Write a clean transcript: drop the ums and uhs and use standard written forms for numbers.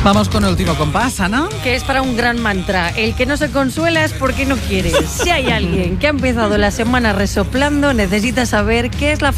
Vamos con el último compás, Ana. Que es para un gran mantra. El que no se consuela es porque no quiere. Si hay alguien que ha empezado la semana resoplando, necesita saber qué es la